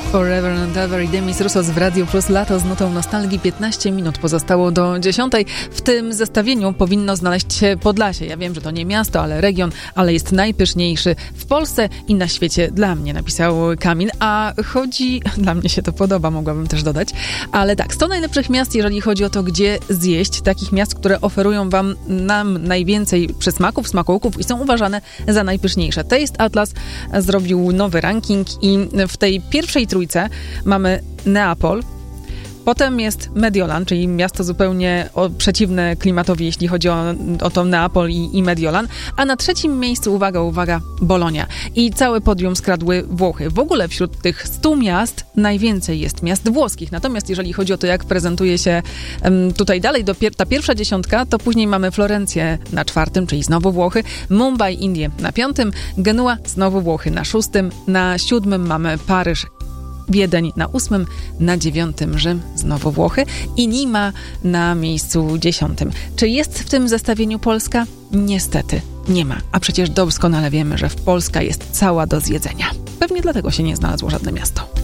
Forever and Ever i Demis Roussos w Radio Plus. Lato z nutą nostalgii. 15 minut pozostało do 10. W tym zestawieniu powinno znaleźć się Podlasie. Ja wiem, że to nie miasto, ale region, ale jest najpyszniejszy w Polsce i na świecie dla mnie, napisał Kamil. A chodzi... Dla mnie się to podoba, mogłabym też dodać. Ale tak, 100 najlepszych miast, jeżeli chodzi o to, gdzie zjeść. Takich miast, które oferują nam najwięcej przysmaków, smakołyków i są uważane za najpyszniejsze. Taste Atlas zrobił nowy ranking i w tej pierwszej trójce mamy Neapol. Potem jest Mediolan, czyli miasto zupełnie przeciwne klimatowi, jeśli chodzi o to Neapol i Mediolan. A na trzecim miejscu, uwaga, Bolonia. I całe podium skradły Włochy. W ogóle wśród tych 100 miast najwięcej jest miast włoskich. Natomiast jeżeli chodzi o to, jak prezentuje się tutaj dalej ta pierwsza dziesiątka, to później mamy Florencję na 4., czyli znowu Włochy, Mumbai, Indie na 5., Genua, znowu Włochy na 6., na 7. mamy Paryż, Wiedeń na 8., na 9. Rzym, znowu Włochy i Lima na miejscu 10. Czy jest w tym zestawieniu Polska? Niestety nie ma. A przecież doskonale wiemy, że Polska jest cała do zjedzenia. Pewnie dlatego się nie znalazło żadne miasto.